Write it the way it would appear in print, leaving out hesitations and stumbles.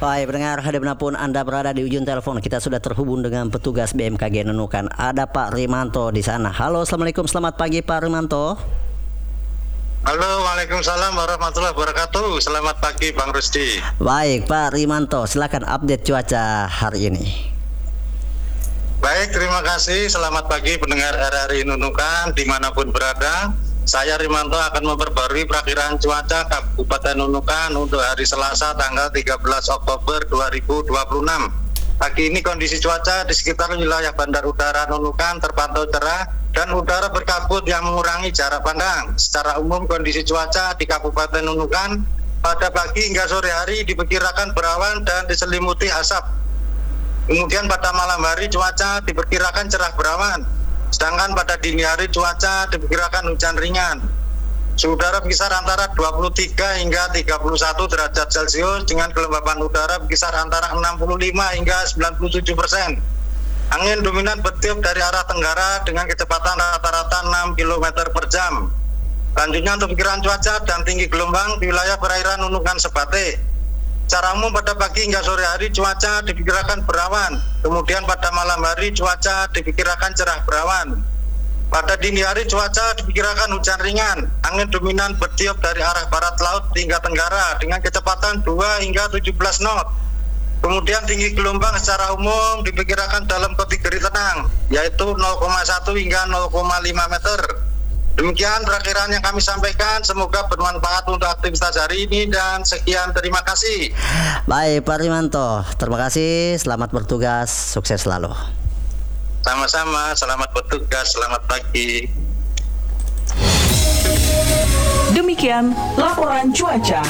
Baik, pendengar, dimanapun Anda berada di ujung telepon, kita sudah terhubung dengan petugas BMKG Nunukan. Ada Pak Rimanto di sana. Halo, assalamualaikum, selamat pagi Pak Rimanto. Halo, waalaikumsalam warahmatullahi wabarakatuh. Selamat pagi, Bang Rusdi. Baik, Pak Rimanto, silakan update cuaca hari ini. Baik, terima kasih. Selamat pagi pendengar RRI Nunukan dimanapun berada. Saya Rimanto akan memperbarui perakiraan cuaca Kabupaten Nunukan untuk hari Selasa tanggal 13 Oktober 2026. Pagi ini kondisi cuaca di sekitar wilayah Bandar Udara Nunukan terpantau cerah dan udara berkabut yang mengurangi jarak pandang. Secara umum kondisi cuaca di Kabupaten Nunukan pada pagi hingga sore hari diperkirakan berawan dan diselimuti asap. Kemudian pada malam hari cuaca diperkirakan cerah berawan. Sedangkan pada dini hari cuaca diperkirakan hujan ringan. Suhu udara berkisar antara 23 hingga 31 derajat Celcius dengan kelembapan udara berkisar antara 65 hingga 97%. Angin dominan bertiup dari arah tenggara dengan kecepatan rata-rata 6 km per jam. Selanjutnya untuk perkiraan cuaca dan tinggi gelombang di wilayah perairan Nunukan Sebate. Secara umum pada pagi hingga sore hari cuaca diperkirakan berawan. Kemudian pada malam hari cuaca diperkirakan cerah berawan. Pada dini hari cuaca diperkirakan hujan ringan. Angin dominan bertiup dari arah barat laut hingga tenggara dengan kecepatan 2 hingga 17 knot. Kemudian tinggi gelombang secara umum diperkirakan dalam kategori tenang, yaitu 0,1 hingga 0,5 meter. Demikian perakiraan yang kami sampaikan, semoga bermanfaat untuk aktivitas hari ini dan sekian, terima kasih. Baik Pak Rimanto, terima kasih, selamat bertugas, sukses selalu. Sama-sama, selamat bertugas, selamat pagi. Demikian laporan cuaca.